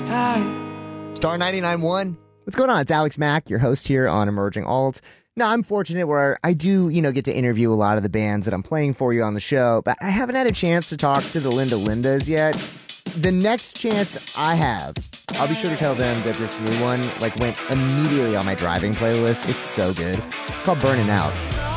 Star 99.1. What's going on? It's Alex Mack, your host here on Emerging Alt. Now, I'm fortunate where I do, get to interview a lot of the bands that I'm playing for you on the show, but I haven't had a chance to talk to the Linda Lindas yet. The next chance I have, I'll be sure to tell them that this new one, went immediately on my driving playlist. It's so good. It's called Burning Out.